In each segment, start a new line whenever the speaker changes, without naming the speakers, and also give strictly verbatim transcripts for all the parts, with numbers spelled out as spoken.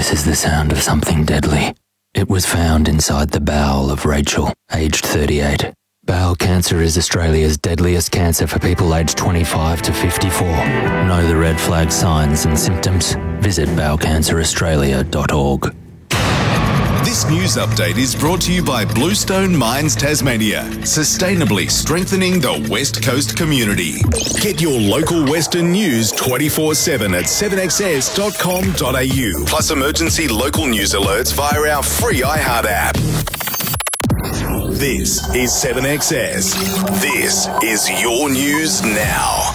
This is the sound of something deadly. It was found inside the bowel of Rachel, aged thirty-eight. Bowel cancer is Australia's deadliest cancer for people aged twenty-five to fifty-four. Know the red flag signs and symptoms? Visit bowel cancer australia dot org.
This news update is brought to you by Bluestone Mines Tasmania, sustainably strengthening the West Coast community. Get your local Western news twenty-four seven at seven x s dot com dot a u, plus emergency local news alerts via our free iHeart app. This is seven X S. This is your news now.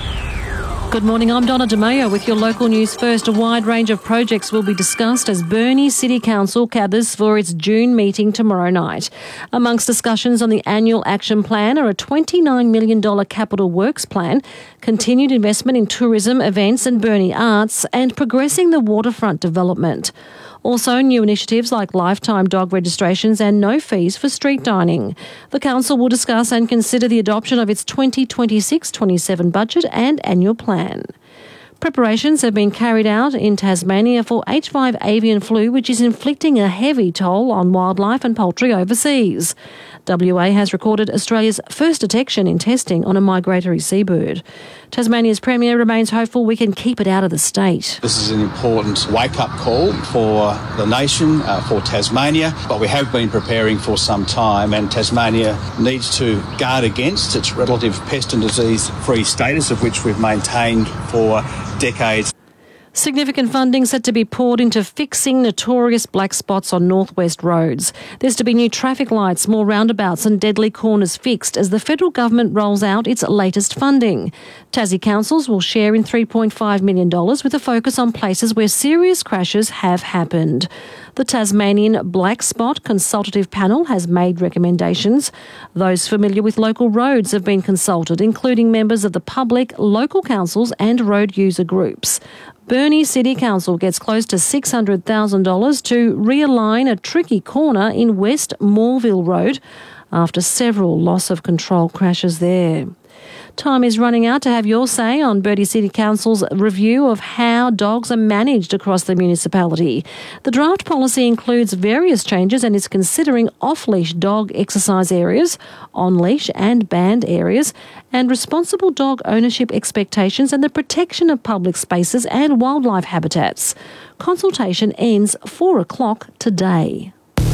Good morning, I'm Donna DeMayo with your local news first. A wide range of projects will be discussed as Burnie City Council gathers for its June meeting tomorrow night. Amongst discussions on the annual action plan are a twenty-nine million dollars capital works plan, continued investment in tourism, events and Burnie arts, and progressing the waterfront development. Also, new initiatives like lifetime dog registrations and no fees for street dining. The council will discuss and consider the adoption of its twenty twenty-six twenty-seven budget and annual plan. Preparations have been carried out in Tasmania for H five avian flu, which is inflicting a heavy toll on wildlife and poultry overseas. W A has recorded Australia's first detection in testing on a migratory seabird. Tasmania's Premier remains hopeful we can keep it out of the state.
This is an important wake-up call for the nation, uh, for Tasmania, but we have been preparing for some time, and Tasmania needs to guard against its relative pest and disease-free status, of which we've maintained for decades.
Significant funding set to be poured into fixing notorious black spots on northwest roads. There's to be new traffic lights, more roundabouts and deadly corners fixed as the federal government rolls out its latest funding. Tassie councils will share in three point five million dollars with a focus on places where serious crashes have happened. The Tasmanian Black Spot Consultative Panel has made recommendations. Those familiar with local roads have been consulted, including members of the public, local councils and road user groups. Burnie City Council gets close to six hundred thousand dollars to realign a tricky corner in West Moreville Road after several loss of control crashes there. Time is running out to have your say on Burnie City Council's review of how dogs are managed across the municipality. The draft policy includes various changes and is considering off-leash dog exercise areas, on-leash and banned areas, and responsible dog ownership expectations and the protection of public spaces and wildlife habitats. Consultation ends four o'clock today.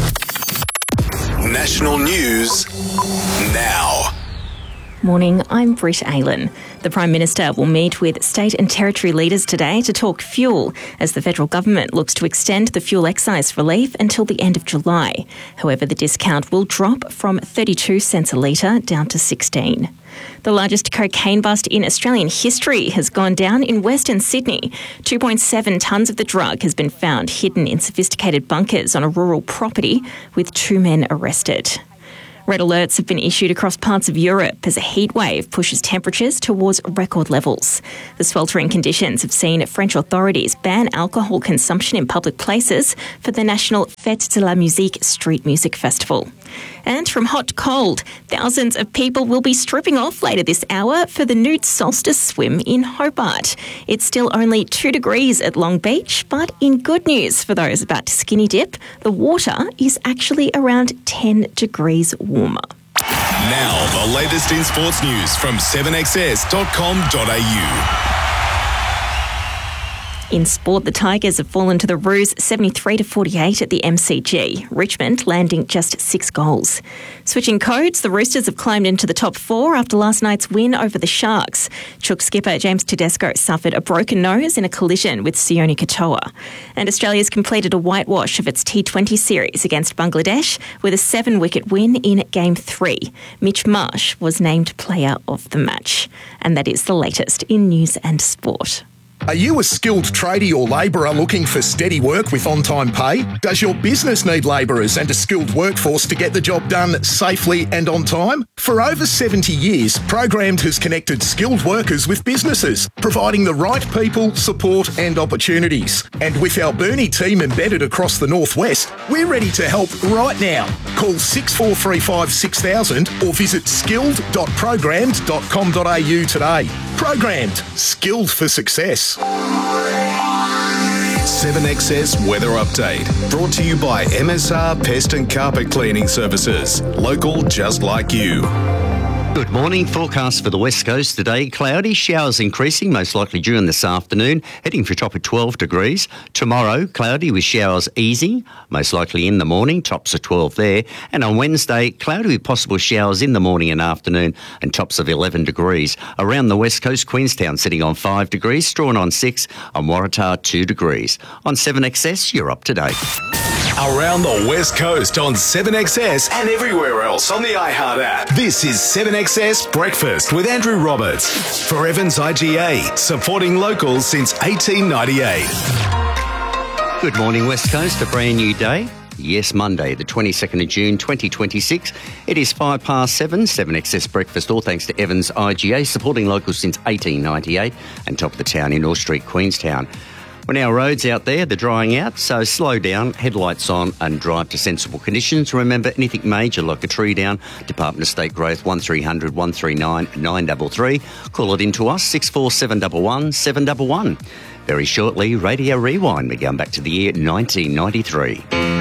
National news now.
Morning, I'm Britt Aylan. The Prime Minister will meet with state and territory leaders today to talk fuel as the federal government looks to extend the fuel excise relief until the end of July. However, the discount will drop from thirty-two cents a litre down to sixteen. The largest cocaine bust in Australian history has gone down in Western Sydney. two point seven tonnes of the drug has been found hidden in sophisticated bunkers on a rural property, with two men arrested. Red alerts have been issued across parts of Europe as a heat wave pushes temperatures towards record levels. The sweltering conditions have seen French authorities ban alcohol consumption in public places for the national Fête de la Musique street music festival. And from hot to cold, thousands of people will be stripping off later this hour for the nude solstice swim in Hobart. It's still only two degrees at Long Beach, but in good news for those about to skinny dip, the water is actually around ten degrees warmer.
Now, the latest in sports news from seven x s dot com dot a u.
In sport, the Tigers have fallen to the Roos seventy-three to forty-eight at the M C G, Richmond landing just six goals. Switching codes, the Roosters have climbed into the top four after last night's win over the Sharks. Chook skipper James Tedesco suffered a broken nose in a collision with Sione Katoa. And Australia's completed a whitewash of its T twenty series against Bangladesh with a seven-wicket win in Game three. Mitch Marsh was named player of the match. And that is the latest in news and sport.
Are you a skilled tradie or labourer looking for steady work with on-time pay? Does your business need labourers and a skilled workforce to get the job done safely and on time? For over seventy years, Programmed has connected skilled workers with businesses, providing the right people, support and opportunities. And with our Burnie team embedded across the northwest, we're ready to help right now. Call six four three five six thousand or visit skilled dot programmed dot com dot a u today. Programmed, skilled for success.
seven X S Weather Update, brought to you by M S R Pest and Carpet Cleaning Services. Local just like you.
Good morning. Forecast for the West Coast today. Cloudy, showers increasing, most likely during this afternoon, heading for a top of twelve degrees. Tomorrow, cloudy with showers easing, most likely in the morning, tops of twelve there. And on Wednesday, cloudy with possible showers in the morning and afternoon and tops of eleven degrees. Around the West Coast, Queenstown sitting on five degrees, Strawn on six, and Waratah two degrees. On seven X S, you're up to date.
Around the West Coast on seven X S and everywhere else on the iHeart app. This is seven X S Breakfast with Andrew Roberts for Evans I G A, supporting locals since eighteen ninety-eight.
Good morning, West Coast. A brand new day. Yes, Monday, the twenty-second of June, twenty twenty-six. It is five past seven, seven X S Breakfast, all thanks to Evans I G A, supporting locals since eighteen ninety-eight, and top of the town in North Street, Queenstown. When our roads out there, they're drying out, so slow down, headlights on and drive to sensible conditions. Remember, anything major like a tree down, Department of State Growth one three hundred, one three nine, nine three three. Call it in to us, six four seven one one, seven one one. Very shortly, Radio Rewind. We're going back to the year nineteen ninety-three.